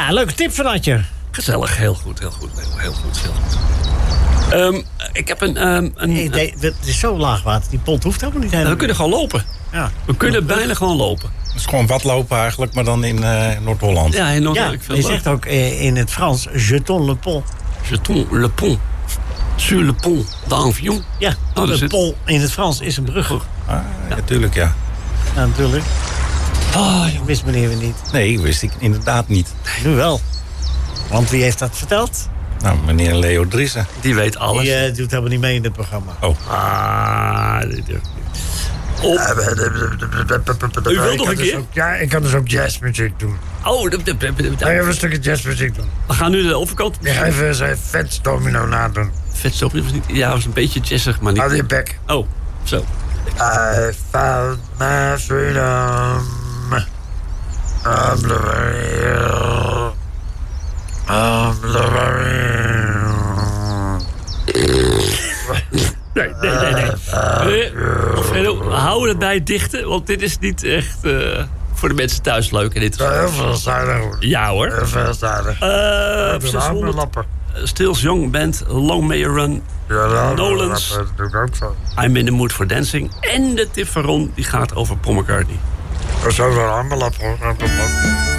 Ja, leuke tip van Adje. Gezellig, heel goed. Ik heb Het is zo laag water. Die pont hoeft helemaal niet helemaal. we kunnen gewoon lopen. Ja. We kunnen bijna gewoon lopen. Het is gewoon watlopen eigenlijk, maar dan in Noord-Holland. Ja, in Ja, Noord-Holland. je zegt ook in het Frans, jeton le pont. Jeton le pont. Sur le pont d'Avion. Ja, dat een pont in het Frans is een brug. Ja, natuurlijk, ja. Ja, natuurlijk. Dat wist meneer weer niet. Nee, wist ik inderdaad niet. Nu wel. Want wie heeft dat verteld? Nou, meneer Leo Driessen. Die weet alles. Die doet helemaal niet mee in het programma. Oh. Die durft niet. U wilt nog een keer? Ja, ik kan dus ook jazzmuziek doen. Oh, Ik ga even een stukje jazzmuziek doen. we gaan nu de overkant. Ik ga even zijn vetsdomino nadoen. Vetstop was niet. Ja, was een beetje jazzig, maar niet. Hou je bek. Oh, zo. I found my freedom. I'm Nee. Fredo, we houden het bij het dichten, want dit is niet echt voor de mensen thuis leuk en interessant. heel veel stijlig. Ja hoor. Heel veel stijlig. 600. Stills Young Band, Long May You Run, Nolans, Dat doe ik ook zo. I'm in the Mood for Dancing. En de tip van Ron, die gaat over Paul McCartney. Dat is ook wel een lappen.